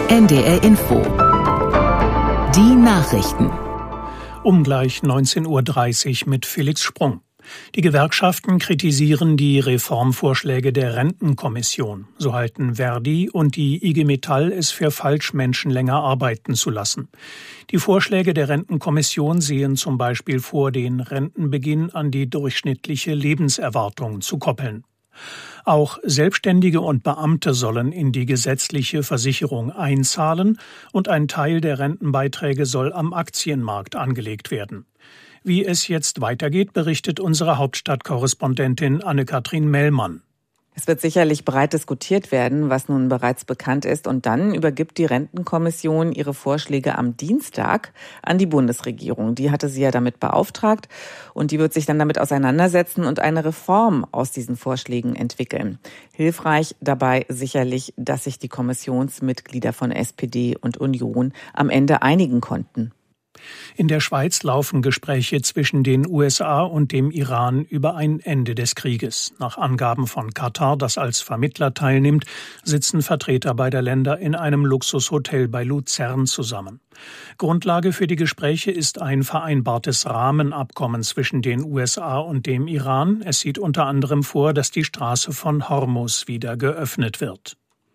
NDR Info. Die Nachrichten. Gleich 19:30 Uhr mit Felix Sprung. Die Gewerkschaften kritisieren die Reformvorschläge der Rentenkommission. So halten Verdi und die IG Metall es für falsch, Menschen länger arbeiten zu lassen. Die Vorschläge der Rentenkommission sehen zum Beispiel vor, den Rentenbeginn an die durchschnittliche Lebenserwartung zu koppeln. Auch Selbstständige und Beamte sollen in die gesetzliche Versicherung einzahlen und ein Teil der Rentenbeiträge soll am Aktienmarkt angelegt werden. Wie es jetzt weitergeht, berichtet unsere Hauptstadtkorrespondentin Anne-Kathrin Mellmann. Es wird sicherlich breit diskutiert werden, was nun bereits bekannt ist. Und dann übergibt die Rentenkommission ihre Vorschläge am Dienstag an die Bundesregierung. Die hatte sie ja damit beauftragt und die wird sich dann damit auseinandersetzen und eine Reform aus diesen Vorschlägen entwickeln. Hilfreich dabei sicherlich, dass sich die Kommissionsmitglieder von SPD und Union am Ende einigen konnten. In der Schweiz laufen Gespräche zwischen den USA und dem Iran über ein Ende des Krieges. Nach Angaben von Katar, das als Vermittler teilnimmt, sitzen Vertreter beider Länder in einem Luxushotel bei Luzern zusammen. Grundlage für die Gespräche ist ein vereinbartes Rahmenabkommen zwischen den USA und dem Iran. Es sieht unter anderem vor, dass die Straße von Hormuz wieder geöffnet wird.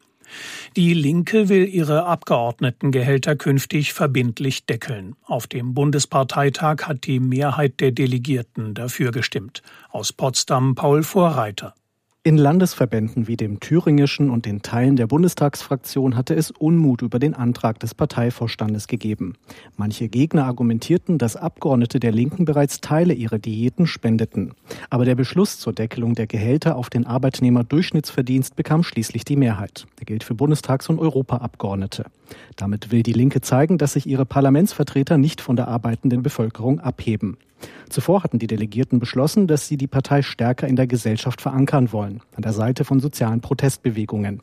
Die Linke will ihre Abgeordnetengehälter künftig verbindlich deckeln. Auf dem Bundesparteitag hat die Mehrheit der Delegierten dafür gestimmt. Aus Potsdam Paul Vorreiter. In Landesverbänden wie dem thüringischen und den Teilen der Bundestagsfraktion hatte es Unmut über den Antrag des Parteivorstandes gegeben. Manche Gegner argumentierten, dass Abgeordnete der Linken bereits Teile ihrer Diäten spendeten. Aber der Beschluss zur Deckelung der Gehälter auf den Arbeitnehmerdurchschnittsverdienst bekam schließlich die Mehrheit. Der gilt für Bundestags- und Europaabgeordnete. Damit will die Linke zeigen, dass sich ihre Parlamentsvertreter nicht von der arbeitenden Bevölkerung abheben. Zuvor hatten die Delegierten beschlossen, dass sie die Partei stärker in der Gesellschaft verankern wollen, an der Seite von sozialen Protestbewegungen.